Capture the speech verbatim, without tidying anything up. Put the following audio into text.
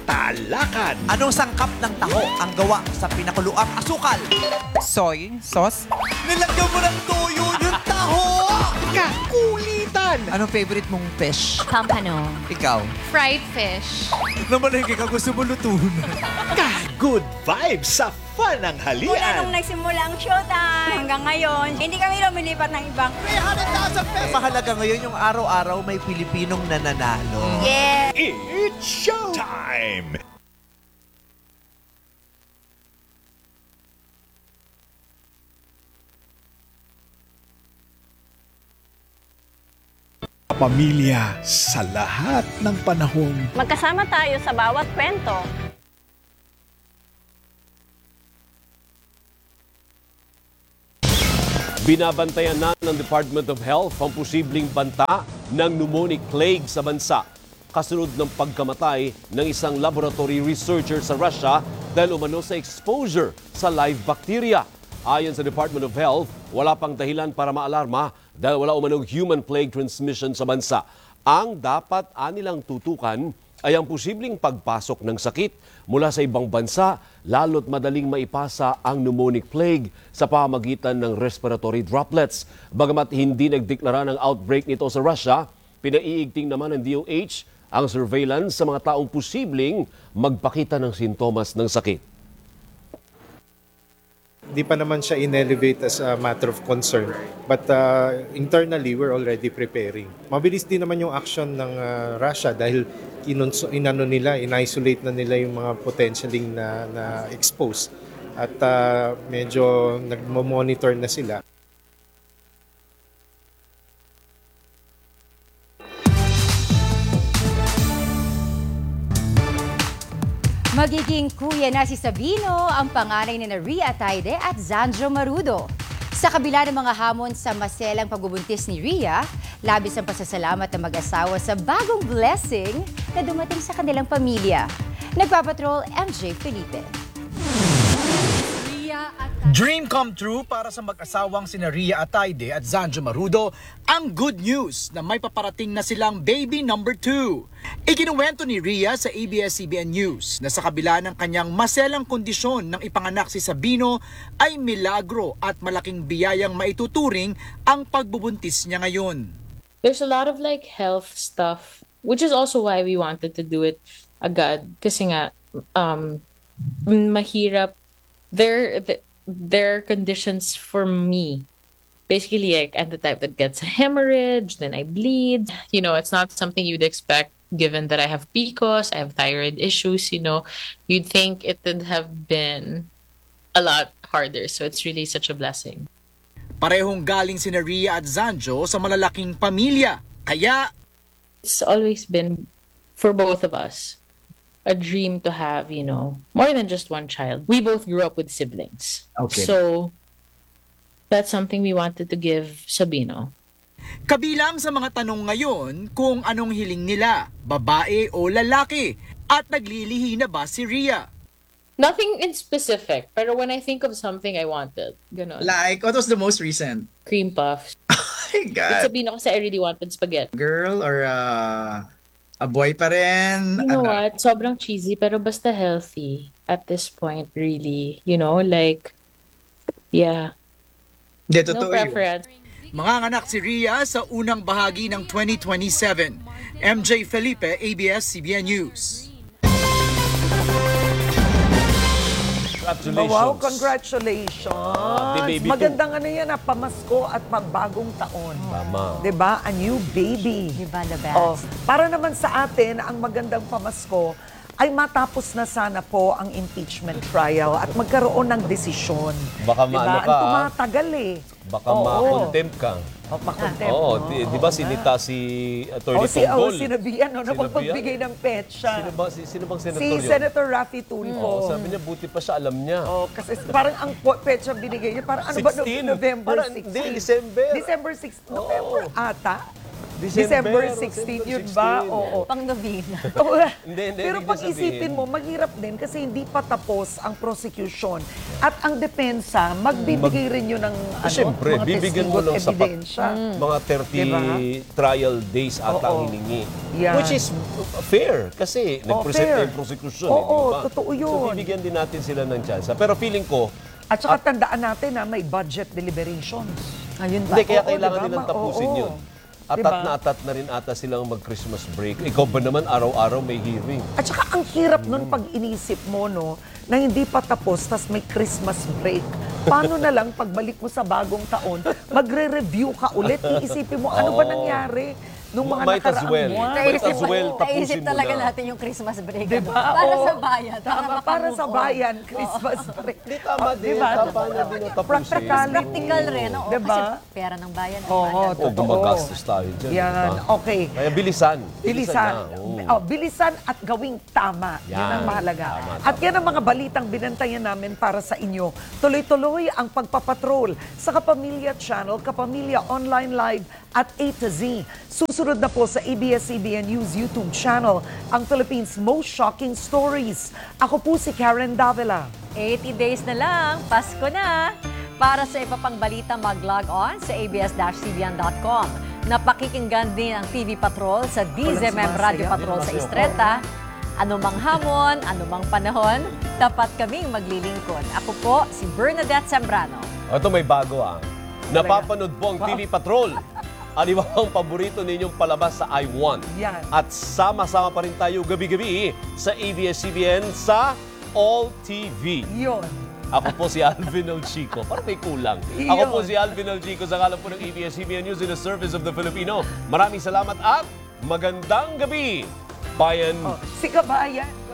Talakan. Anong sangkap ng taho ang gawa sa pinakuluang asukal? Soy sauce. Nilagyan mo ng toyo yung taho! Kakulitan. Anong favorite mong fish? Pampano. Ikaw? Fried fish. Namalengke ka, gusto mo lutunan. Ka-good vibes sa fun ng Mula nung halian. nagsimula ang showtime hanggang ngayon, hindi kami lumilipat ng ibang. three hundred thousand pesos! Mahalaga ngayon yung araw-araw may Pilipinong nananalo. Yeah! It's showtime. Pamilya sa lahat ng panahon. Magkasama tayo sa bawat kwento. Binabantayan na ng Department of Health ang posibleng banta ng pneumonic plague sa bansa. Kasunod ng pagkamatay ng isang laboratory researcher sa Russia dahil umano sa exposure sa live bacteria. Ayon sa Department of Health, wala pang dahilan para maalarma dahil wala umanong human plague transmission sa bansa. Ang dapat anilang tutukan ay ang posibleng pagpasok ng sakit mula sa ibang bansa, lalo't madaling maipasa ang pneumonic plague sa pamamagitan ng respiratory droplets. Bagamat hindi nagdeklara ng outbreak nito sa Russia, pinaiigting naman ng D O H ang surveillance sa mga taong posibleng magpakita ng sintomas ng sakit. Di pa naman siya in-elevate as a matter of concern. But uh, internally, we're already preparing. Mabilis din naman yung action ng uh, Russia dahil inunso, inano nila, in-isolate na nila yung mga potentially na, na expose. At uh, medyo nagmo-monitor na sila. Magiging kuya na si Sabino ang panganay ni Rhea Ataide at Zanjo Marudo. Sa kabila ng mga hamon sa maselang pagbubuntis ni Rhea, labis ang pasasalamat ng mag-asawa sa bagong blessing na dumating sa kanilang pamilya. Nagpapatrol M J Felipe. Dream come true para sa mag-asawang sina Rhea Ataide at Zanjo Marudo ang good news na may paparating na silang baby number two. Ikinuwento ni Rhea sa A B S C B N News na sa kabila ng kanyang maselang kondisyon ng ipanganak si Sabino ay milagro at malaking biyayang maituturing ang pagbubuntis niya ngayon. There's a lot of like health stuff, which is also why we wanted to do it agad. Kasi nga, um, mahirap. There, there are conditions for me. Basically, like, I'm the type that gets a hemorrhage, then I bleed. You know, it's not something you'd expect given that I have P C O S, I have thyroid issues, you know. You'd think it would have been a lot harder. So it's really such a blessing. Parehong galing sina Rhea at Zanjo sa malalaking pamilya. Kaya, it's always been, for both of us, a dream to have, you know, more than just one child. We both grew up with siblings. Okay. So, that's something we wanted to give Sabino. kabilang sa mga tanong ngayon kung anong hiling nila, babae o lalaki, at naglilihi na ba si Rhea? Nothing in specific, pero when I think of something I wanted, ganon. Like, what was the most recent? Cream puffs. Oh my God. With Sabino kasi I really wanted spaghetti. Girl or uh, a boy pa rin? You know Ano? what? Sobrang cheesy, pero basta healthy at this point, really. You know, like, yeah. De, No preference. Manganganak si Rhea sa unang bahagi ng twenty twenty-seven. M J Felipe, A B S C B N News. Congratulations. Wow, congratulations. Ah, the baby Magandang ano yan, ah, pamasko at magbagong taon. Tama. Diba? A new baby. Diba the best? Oh, para naman sa atin, ang magandang pamasko ay matapos na sana po ang impeachment trial at magkaroon ng desisyon. Baka diba? maano ka, Ang ah. tumatagal eh. Baka Oo. ma-contempt ka. Oh, makontempt. Oo, no? di, di ba sinita si Attorney Oh, si, oh, Tonggol? sinabihan, no, na Sinabihan? magpagbigay ng petsa. Sino ba, si, sino bang senator Si yun? Senator Raffy Tulfo. Oo, sabi niya, buti pa siya, alam niya. Oh, kasi parang ang po- petsa binigay niya, parang ano ba, no- sixteen? November Parang, sixteen? hindi, December. December sixteen, November ata. December sixteen, yun ba? Oo. Pang novena. Oo. Hindi, hindi, Pero ibig pag sabihin- isipin mo, maghirap din kasi hindi pa tapos ang prosecution. At ang depensa, magbibigay rin yun ng ano, Siyempre, mga bibigyan mo testigo ng at sapat. ebidensya. Mga thirty Diba? trial days ata ang Oo. hiningi. Yan. Which is fair kasi nag-present fair. na yung prosecution. Oo, eh, di ba? totoo So yun. bibigyan din natin sila ng chance. Pero feeling ko, At saka tandaan natin na may budget deliberations. Ayun ba? hindi kaya Oo, kailangan diba? nilang tapusin Oo. yun. Atat Diba? na atat na rin ata silang mag-Christmas break. Ikaw ba naman araw-araw may hearing? At saka ang hirap nun pag inisip mo, no, na hindi pa tapos, tas may Christmas break. Paano na lang pagbalik mo sa bagong taon, magre-review ka ulit, iisipin mo, ano ba Oo. nangyari nung mga Might as nakaraang well. buwan? Might as well, naisip tapusin mo talaga na. natin yung Christmas break. Diba? ano? Para Oo. sa bayan. Tama, para sa makamove on. bayan, Christmas break. Hindi, tama Oh, din. diba? Tama na din ang tapusin. Practicality. Practical rin. Oo, Diba? Kasi pera ng bayan. ang Oo, mahal. O, totoo. gumagastos tayo dyan. Yan, diba? okay. Kaya bilisan. Bilisan. na, oo. Oh, bilisan at gawing tama. Yan, Yan. ang mahalaga. Tama, At yan ang mga balitang binantayan namin para sa inyo. Tuloy-tuloy ang pagpapatrol sa Kapamilya Channel, Kapamilya Online Live at A to Z. Susunod na po sa A B S C B N News YouTube channel ang Philippines' most shocking stories. Ako po si Karen Davila. eighty days na lang, Pasko na! Para sa iba pang balita, mag-log on sa a b s c b n dot com. Napakikinggan din ang T V Patrol sa D Z M M Radio Patrol sa Istreta. Anumang hamon, anumang panahon, tapat kaming maglilingkod. Ako po si Bernadette Zambrano. Ito may bago ah. Napapanood po ang T V Patrol. Ano ba ang paborito ninyong palabas sa I one? Yan. At sama-sama pa rin tayo gabi-gabi sa A B S C B N sa All T V. Yun. Ako po si Alvin El Chico. Parang may kulang. Ako po si Alvin El Chico sa ngalan po ng A B S C B N News in the service of the Filipino. Maraming salamat at magandang gabi, bayan. Oh, si Kabayan.